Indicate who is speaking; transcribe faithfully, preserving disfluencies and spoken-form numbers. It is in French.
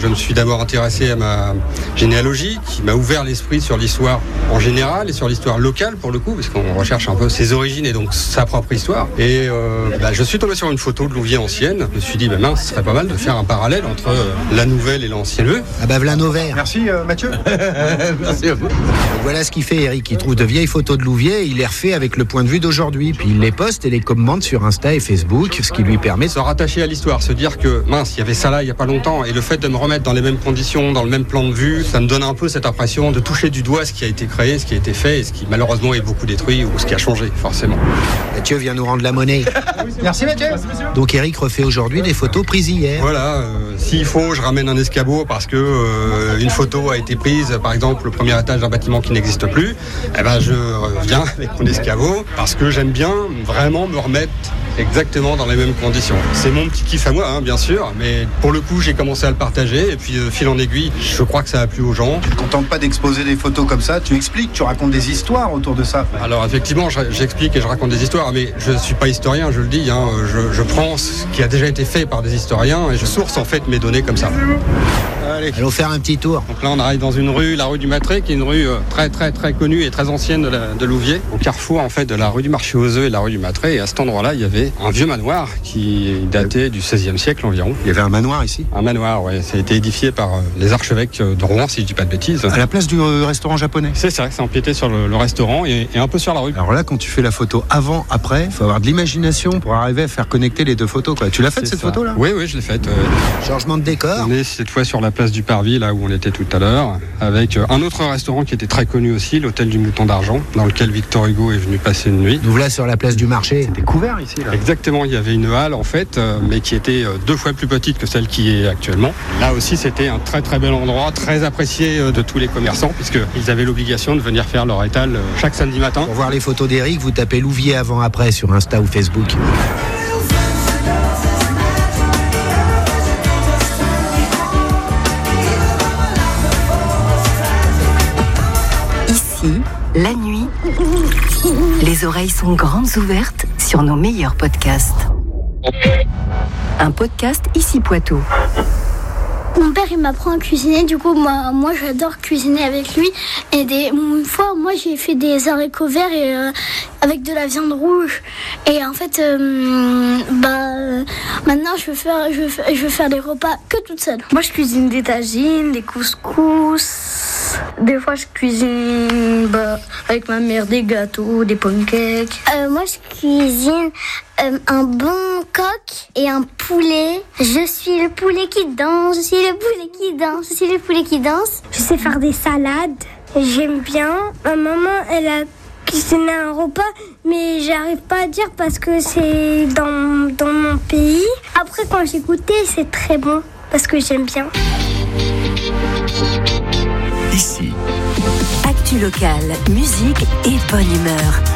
Speaker 1: je me suis d'abord intéressé à ma généalogie, qui m'a ouvert l'esprit sur l'histoire en général et sur l'histoire locale pour le coup, parce qu'on recherche un peu ses origines et donc sa propre histoire. Et euh, bah, je suis tombé sur une photo de Louviers ancienne. Je me suis dit, bah, mince, ce serait pas mal de faire un parallèle entre euh, la nouvelle et l'ancien lieu.
Speaker 2: Ah bah voilà nos verres.
Speaker 3: Merci euh, Mathieu.
Speaker 1: Merci à vous.
Speaker 2: Voilà ce qu'il fait Eric, il trouve de vieilles photos de Louviers et il les refait avec le point de vue d'aujourd'hui. Puis il les poste et les commente sur Insta et Facebook, ce qui lui permet de
Speaker 1: se rattacher à l'histoire, se dire que mince, il y avait ça là il y a pas longtemps, et le fait de me remettre dans les mêmes conditions, dans le même plan de vue, ça me donne un peu cette impression de toucher du doigt ce qui a été créé, ce qui a été fait et ce qui malheureusement est beaucoup détruit ou ce qui a changé forcément.
Speaker 2: Mathieu vient nous rendre la monnaie.
Speaker 3: Merci Mathieu.
Speaker 2: Donc Eric refait aujourd'hui des photos prises hier.
Speaker 1: Voilà, euh, s'il faut, je ramène un escabeau parce que euh, une photo a été prise, par exemple le premier étage d'un bâtiment qui n'existe plus. Eh ben je reviens avec mon escabeau parce que j'aime bien vraiment me remettre exactement dans les mêmes conditions. C'est mon petit kiff à moi, hein, bien sûr, mais pour le coup, j'ai commencé à le partager et puis, euh, fil en aiguille, je crois que ça a plu aux gens.
Speaker 3: Tu ne te contentes pas d'exposer des photos comme ça, tu expliques, tu racontes des histoires autour de ça.
Speaker 1: Alors effectivement, j'explique et je raconte des histoires, mais je ne suis pas historien, je le dis, hein, je, je prends ce qui a déjà été fait par des historiens et je source en fait mes données comme ça.
Speaker 2: Allez. Allons faire un petit tour.
Speaker 1: Donc là, on arrive dans une rue, la rue du Matré, qui est une rue euh, très très très connue et très ancienne de, la, de Louviers, au carrefour en fait de la rue du Marché aux œufs et la rue du Matré. Et à cet endroit-là, il y avait un vieux manoir qui datait du seizième siècle environ.
Speaker 3: Il y avait un manoir ici.
Speaker 1: Un manoir, oui. Ça a été édifié par euh, les archevêques de Rouen, si je dis pas de bêtises.
Speaker 3: À la place du euh, restaurant japonais.
Speaker 1: C'est ça, c'est empiété sur le, le restaurant et, et un peu sur la rue.
Speaker 3: Alors là, quand tu fais la photo avant-après, il faut avoir de l'imagination pour arriver à faire connecter les deux photos, quoi. Tu l'as faite cette
Speaker 1: ça.
Speaker 3: photo là?
Speaker 1: Oui, oui, je l'ai faite. Euh...
Speaker 2: Changement de décor.
Speaker 1: On est cette fois sur la place du Parvis, là où on était tout à l'heure, avec un autre restaurant qui était très connu aussi, l'hôtel du Mouton d'Argent, dans lequel Victor Hugo est venu passer une nuit.
Speaker 2: Nous voilà sur la place du marché.
Speaker 3: C'était couvert ici là.
Speaker 1: Exactement, il y avait une halle en fait, euh, mais qui était euh, deux fois plus petite que celle qui est actuellement. Là aussi, c'était un très très bel endroit, très apprécié euh, de tous les commerçants, puisqu'ils avaient l'obligation de venir faire leur étal euh, chaque samedi matin.
Speaker 2: Pour voir les photos d'Eric, vous tapez Louviers avant-après sur Insta ou Facebook.
Speaker 4: La nuit, les oreilles sont grandes ouvertes sur nos meilleurs podcasts. Un podcast Ici Poitou.
Speaker 5: Mon père, il m'apprend à cuisiner, du coup, moi, moi j'adore cuisiner avec lui. Et des, une fois, moi, j'ai fait des haricots verts et, euh, avec de la viande rouge. Et en fait, euh, bah, euh, maintenant, je veux, faire, je, veux faire, je veux faire des repas que toute seule.
Speaker 6: Moi, je cuisine des tagines, des couscous. Des fois, je cuisine bah, avec ma mère des gâteaux, des pancakes.
Speaker 5: Euh, moi, je cuisine euh, un bon coq et un poulet. Je suis le poulet qui danse, je suis le poulet qui danse, je suis le poulet qui danse.
Speaker 7: Je sais faire des salades, j'aime bien. Ma maman, elle a cuisiné un repas, mais j'arrive pas à dire parce que c'est dans, dans mon pays. Après, quand j'ai goûté, c'est très bon parce que j'aime bien.
Speaker 4: Ici. Actu locale, musique et bonne humeur.